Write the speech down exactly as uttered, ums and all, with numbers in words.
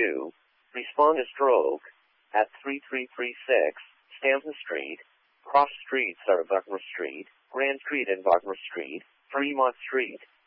two, respond to stroke at three three three six Stanton Street, cross streets are Buckner Street, Grand Street and Buckner Street, Fremont Street,